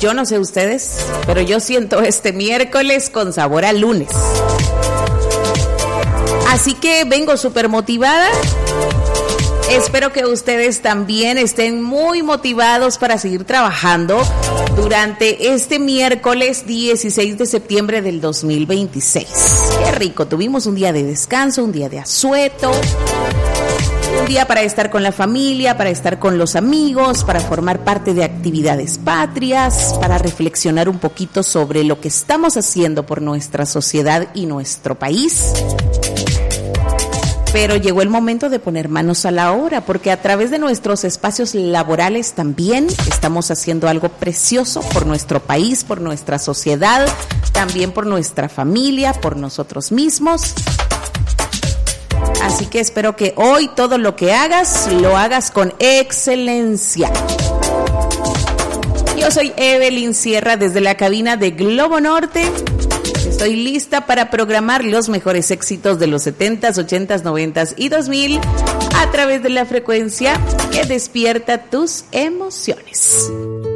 Yo no sé ustedes, pero yo siento este miércoles con sabor a lunes. Así que vengo súper motivada. Espero que ustedes también estén muy motivados para seguir trabajando durante este miércoles 16 de septiembre del 2026. Qué rico, tuvimos un día de descanso, un día de asueto, un día para estar con la familia, para estar con los amigos, para formar parte de actividades patrias, para reflexionar un poquito sobre lo que estamos haciendo por nuestra sociedad y nuestro país. Pero llegó el momento de poner manos a la obra, porque a través de nuestros espacios laborales también estamos haciendo algo precioso por nuestro país, por nuestra sociedad, también por nuestra familia, por nosotros mismos. Así que espero que hoy todo lo que hagas, lo hagas con excelencia. Yo soy Evelyn Sierra desde la cabina de Globo Norte. Estoy lista para programar los mejores éxitos de los 70s, 80s, 90s y 2000 a través de la frecuencia que despierta tus emociones.